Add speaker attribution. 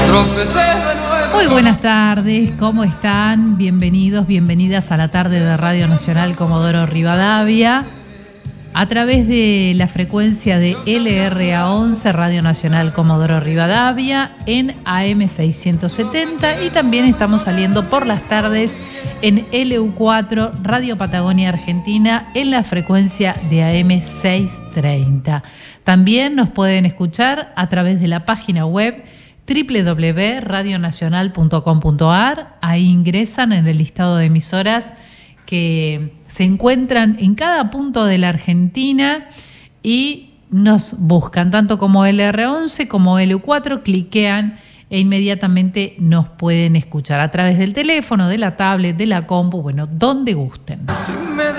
Speaker 1: Muy buenas tardes, ¿cómo están? Bienvenidos, bienvenidas a la tarde de Radio Nacional Comodoro Rivadavia. A través de la frecuencia de LRA11, Radio Nacional Comodoro Rivadavia, en AM 670, y también estamos saliendo por las tardes en LU4, Radio Patagonia Argentina, en la frecuencia de AM 630. También nos pueden escuchar a través de la página web www.radionacional.com.ar. Ahí ingresan en el listado de emisoras que se encuentran en cada punto de la Argentina y nos buscan, tanto como LR11 como LU4, cliquean e inmediatamente nos pueden escuchar a través del teléfono, de la tablet, de la compu, bueno, donde gusten.